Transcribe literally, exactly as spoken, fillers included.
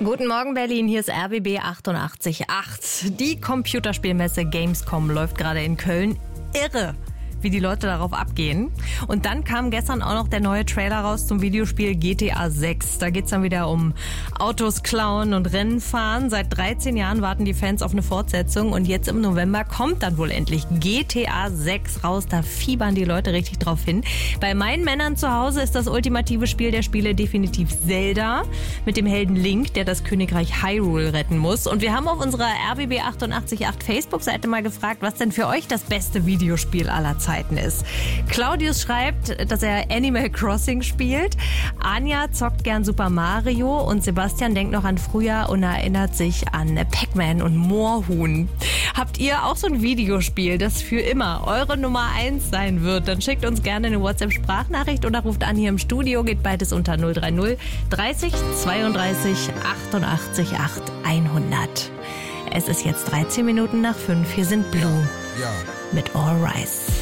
Guten Morgen Berlin, hier ist R B B achtundachtzig Komma acht. Die Computerspielmesse Gamescom läuft gerade in Köln. Irre, wie die Leute darauf abgehen. Und dann kam gestern auch noch der neue Trailer raus zum Videospiel G T A sechs. Da geht's dann wieder um Autos klauen und Rennen fahren. Seit dreizehn Jahren warten die Fans auf eine Fortsetzung und jetzt im November kommt dann wohl endlich G T A sechs raus. Da fiebern die Leute richtig drauf hin. Bei meinen Männern zu Hause ist das ultimative Spiel der Spiele definitiv Zelda mit dem Helden Link, der das Königreich Hyrule retten muss. Und wir haben auf unserer R B B achtundachtzig Komma acht Facebook-Seite mal gefragt, was denn für euch das beste Videospiel aller Zeiten ist. Claudius schreibt, dass er Animal Crossing spielt. Anja zockt gern Super Mario und Sebastian denkt noch an früher und erinnert sich an Pac-Man und Moorhuhn. Habt ihr auch so ein Videospiel, das für immer eure Nummer eins sein wird? Dann schickt uns gerne eine WhatsApp-Sprachnachricht oder ruft an hier im Studio. Geht beides unter null drei null dreißig zweiunddreißig achtundachtzig acht hundert. Es ist jetzt dreizehn Minuten nach fünf. Hier sind Blue Ja. mit All Rise.